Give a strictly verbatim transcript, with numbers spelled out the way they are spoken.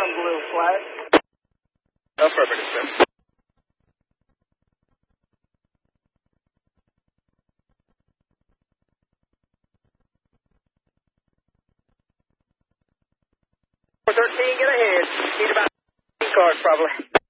Welcome, Blue Flag. Affirmative, sir. thirteen, get ahead. Need about cars, probably.